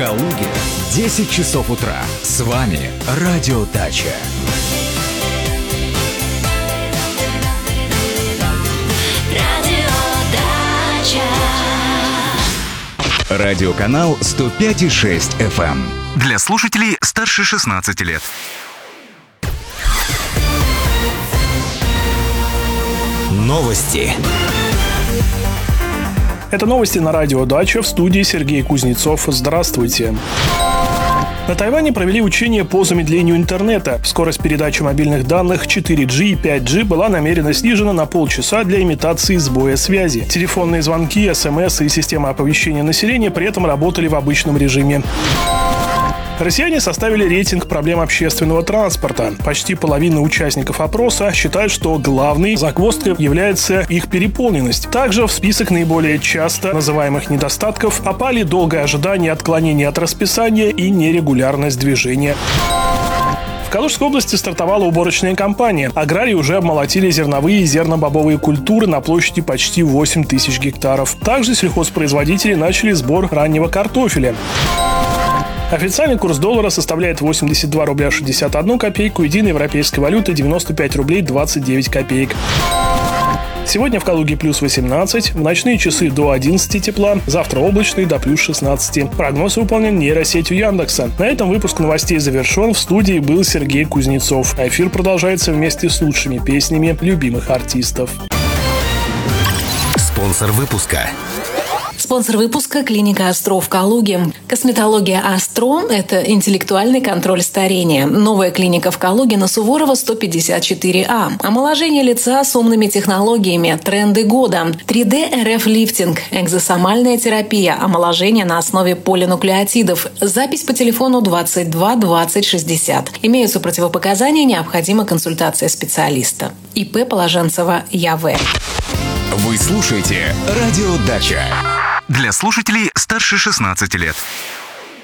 Калуге 10 часов утра. С вами Радио Дача. Радиоканал 105,6 FM. Для слушателей старше 16 лет. Новости. Это новости на Радио Дача, в студии Сергей Кузнецов. Здравствуйте. На Тайване провели учения по замедлению интернета. Скорость передачи мобильных данных 4G и 5G была намеренно снижена на полчаса для имитации сбоя связи. Телефонные звонки, СМС и система оповещения населения при этом работали в обычном режиме. Россияне составили рейтинг проблем общественного транспорта. Почти половина участников опроса считают, что главной загвоздкой является их переполненность. Также в список наиболее часто называемых недостатков попали долгое ожидание, отклонение от расписания и нерегулярность движения. В Калужской области стартовала уборочная кампания. Аграрии уже обмолотили зерновые и зернобобовые культуры на площади почти 8 тысяч гектаров. Также сельхозпроизводители начали сбор раннего картофеля. Официальный курс доллара составляет 82 рубля 61 копейку, единой европейской валюты 95 рублей 29 копеек. Сегодня в Калуге плюс 18, в ночные часы до 11 тепла, завтра облачный до плюс 16. Прогноз выполнен нейросетью Яндекса. На этом выпуск новостей завершен. В студии был Сергей Кузнецов. А эфир продолжается вместе с лучшими песнями любимых артистов. Спонсор выпуска. Спонсор выпуска – клиника «Астро» в Калуге. Косметология «Астро» – это интеллектуальный контроль старения. Новая клиника в Калуге на Суворова 154А. Омоложение лица с умными технологиями, тренды года, 3D РФ-лифтинг, экзосомальная терапия, омоложение на основе полинуклеотидов. Запись по телефону 22 20 60. Имеются противопоказания, необходима консультация специалиста. ИП Положенцева Я.В. Вы слушаете Радио Дача. Для слушателей старше 16 лет.